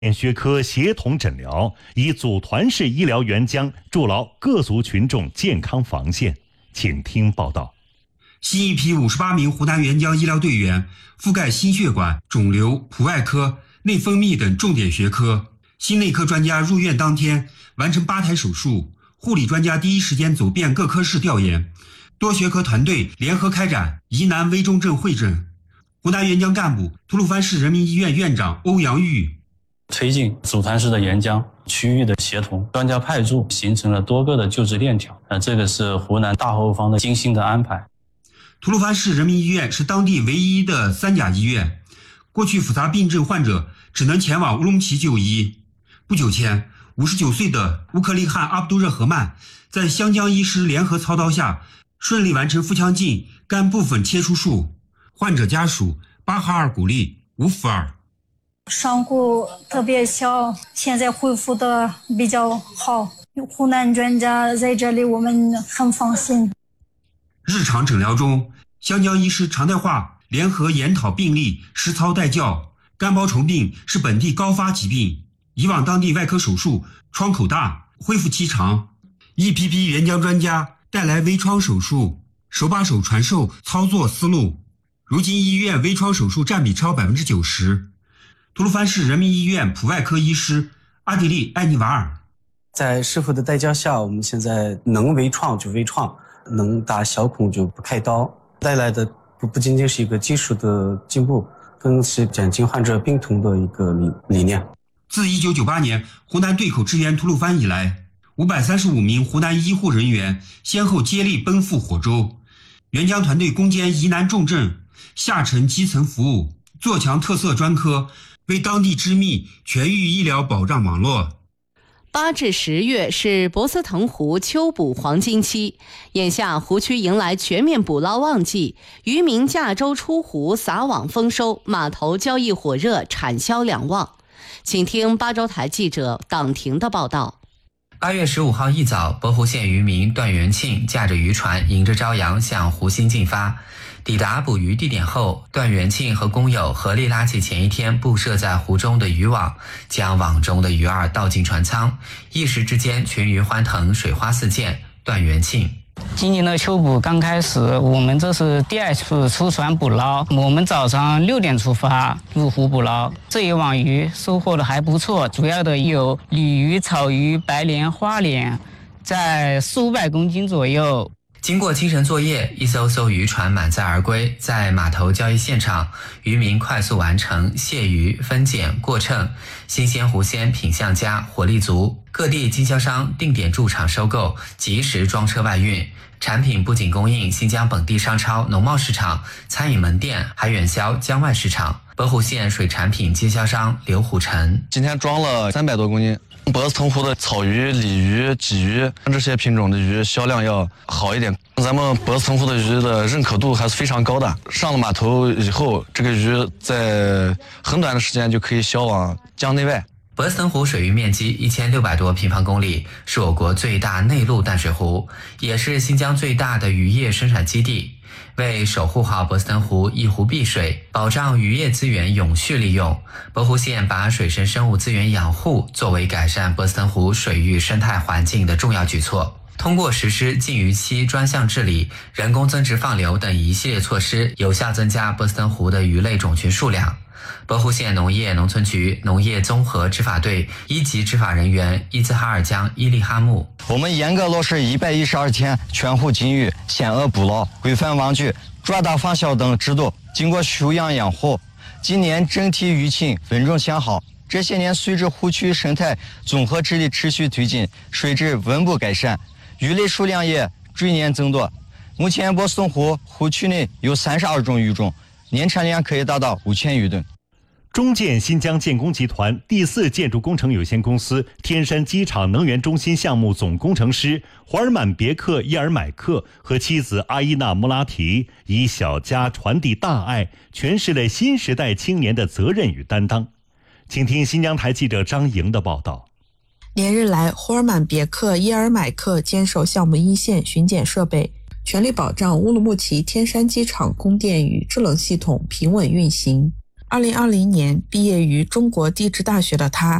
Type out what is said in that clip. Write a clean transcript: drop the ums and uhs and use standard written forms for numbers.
学科协同诊疗，以组团式医疗援疆筑牢各族群众健康防线。请听报道。 新一批58名湖南援疆医疗队员覆盖心血管、肿瘤、普外科、内分泌等重点学科。心内科专家入院当天完成8台手术，护理专家第一时间走遍各科室调研，多学科团队联合开展疑难危重症会诊。湖南援疆干部、吐鲁番市人民医院院长欧阳玉推进组团式的援疆，区域的协同，专家派驻，形成了多个的救治链条。这个是湖南大后方的精心的安排。 吐鲁番市人民医院是当地唯一的3甲医院，过去复杂病症患者只能前往乌鲁木齐就医。不久前，59岁的乌克丽汗阿卜杜热合曼在湘江医师联合操刀下，顺利完成腹腔镜肝部分切除术。患者家属巴哈尔鼓励吴福尔。 伤口特别小，现在恢复的比较好。湖南专家在这里，我们很放心。 日常诊疗中，湘江医师常态化联合研讨病例，实操带教。肝包虫病是本地高发疾病，以往当地外科手术创口大，恢复期长。一批批援疆专家带来微创手术，手把手传授操作思路。如今医院微创手术占比超 90%。吐鲁番市人民医院普外科医师阿迪利艾尼瓦尔， 在师傅的带教下，我们现在能微创就微创，能打小孔就不开刀，带来的不仅仅是一个技术的进步，更是减轻患者病痛的一个理念。 自1998年湖南对口支援吐鲁番以来，535名湖南医护人员先后接力奔赴火州，援疆团队攻坚疑难重症，下沉基层服务，做强特色专科，为当地织密全域医疗保障网络。 8至10月是博斯腾湖秋捕黄金期，眼下湖区迎来全面捕捞旺季，渔民驾舟出湖撒网丰收，码头交易火热，产销两旺。请听巴州台记者党婷的报道。 8月15号一早，博湖县渔民段元庆驾着渔船迎着朝阳向湖心进发。抵达捕鱼地点后，段元庆和工友合力拉起前一天布设在湖中的渔网，将网中的鱼儿倒进船舱，一时之间群鱼欢腾，水花四溅。段元庆： 今年的秋捕刚开始，我们这是第2次出船捕捞。我们早上6点出发入湖捕捞，这一网鱼收获的还不错，主要的有鲤鱼、草鱼、白鲢、花鲢，在400-500公斤左右。 经过清晨作业，一艘艘渔船满载而归。在码头交易现场，渔民快速完成卸鱼、分拣、过秤，新鲜湖鲜品相佳，活力足。各地经销商定点驻场收购，及时装车外运。产品不仅供应新疆本地商超、农贸市场、餐饮门店，还远销疆外市场。博湖县水产品经销商刘虎成： 今天装了300多公斤。博斯腾湖的草鱼、鲤鱼、鲫鱼这些品种的鱼销量要好一点。咱们博斯腾湖的鱼的认可度还是非常高的。上了码头以后，这个鱼在很短的时间就可以销往江内外。 博斯腾湖水域面积1600多平方公里，是我国最大内陆淡水湖，也是新疆最大的渔业生产基地。为守护好博斯腾湖一湖碧水，保障渔业资源永续利用，博湖县把水生生物资源养护作为改善博斯腾湖水域生态环境的重要举措。通过实施禁渔期专项治理、人工增殖放流等一系列措施，有效增加博斯腾湖的鱼类种群数量。博湖县农业农村局农业综合执法队1级执法人员伊兹哈尔江伊利哈木： 我们严格落实112天全湖禁渔、限额捕捞、规范网具、抓大放小等制度，经过休养养护，今年整体渔情稳中向好。这些年，随着湖区生态综合治理持续推进，水质稳步改善，鱼类数量也逐年增多。目前，博斯腾湖湖区内有32种鱼种，年产量可以达到5000余吨。 中建新疆建工集团第4建筑工程有限公司天山机场能源中心项目总工程师华尔满别克伊尔买克和妻子阿伊娜穆拉提以小家传递大爱，诠释了新时代青年的责任与担当。请听新疆台记者张莹的报道。 连日来，华尔满别克伊尔买克坚守项目一线巡检设备，全力保障乌鲁木齐天山机场供电与制冷系统平稳运行。 2020年毕业于中国地质大学的他